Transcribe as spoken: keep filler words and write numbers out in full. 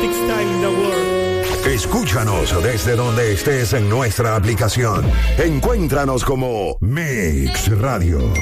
mixtape in the world. Escúchanos desde donde estés en nuestra aplicación. Encuéntranos como Mix Radio.